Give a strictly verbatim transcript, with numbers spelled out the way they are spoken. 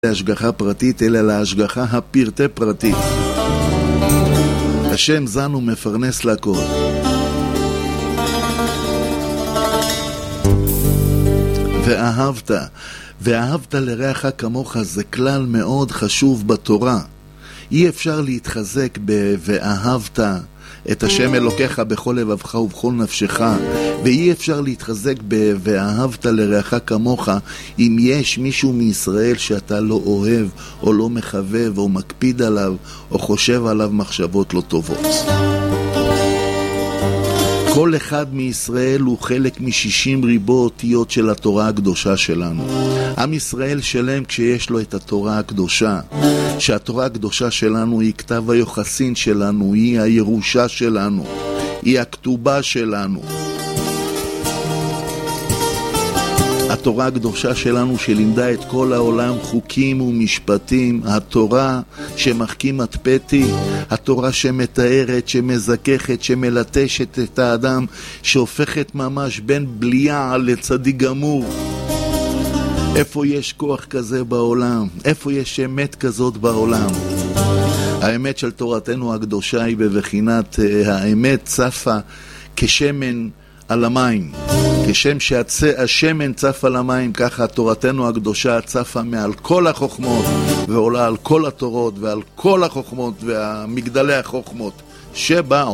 להשגחה פרטית, אלא להשגחה הפרטי פרטית. השם זן ומפרנס לכל. ואהבת, ואהבת לרעך כמוך, זה כלל מאוד חשוב בתורה. אי אפשר להתחזק ב"ואהבת את השם אלוקיך בכל לבבך ובכל נפשך", ואי אפשר להתחזק ב"ואהבת לרעך כמוך" אם יש מישהו מישראל שאתה לא אוהב או לא מחבב או מקפיד עליו או חושב עליו מחשבות לא טובות. כל אחד מישראל הוא חלק משישים ריבו אותיות של התורה הקדושה שלנו. עם ישראל שלם כשיש לו את התורה הקדושה, שהתורה הקדושה שלנו היא כתב היוחסין שלנו, היא הירושה שלנו, היא הכתובה שלנו. התורה הקדושה שלנו שלימדה את כל העולם חוקים ומשפטים, התורה שמחכים מתפתי, התורה שמתארת, שמזככת, שמלטשת את האדם, שהופכת ממש בין בליעה לצדיק גמור. איפה יש כוח כזה בעולם? איפה יש אמת כזאת בעולם? האמת של תורתנו הקדושה היא בבחינת האמת צפה כשמן על המים. כשם שהשמן צף על המים, ככה תורתנו הקדושה צפה מעל כל החוכמות ועולה על כל התורות ועל כל החוכמות והמגדלי החוכמות שבאו